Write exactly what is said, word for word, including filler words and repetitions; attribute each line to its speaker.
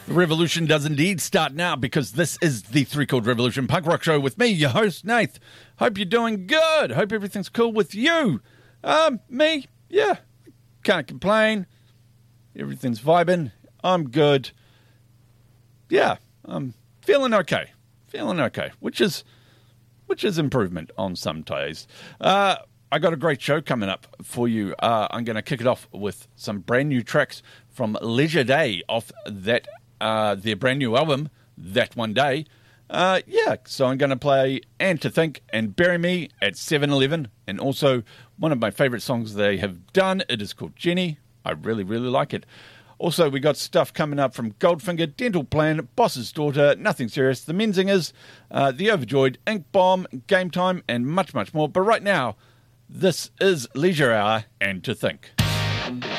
Speaker 1: The revolution does indeed start now, because this is the Three Chord Revolution punk rock show with me, your host, Nath. Hope you're doing good. Hope everything's cool with you. Um, me, yeah, can't complain. Everything's vibing. I'm good. Yeah, I'm feeling okay. Feeling okay, which is which is improvement on some days. Uh, I got a great show coming up for you. Uh, I'm going to kick it off with some brand new tracks from Leisure Day off that uh, their brand new album, That One Day. Uh, yeah, so I'm going to play And to Think and Bury Me at seven eleven, and also one of my favourite songs they have done. It is called Jenny. I really, really like it. Also, we got stuff coming up from Goldfinger, Dental Plan, Boss's Daughter, Nothing Serious, The Menzingers, uh, The Overjoyed, Ink Bomb, Game Time, and much, much more. But right now, this is Leisure Hour and To Think.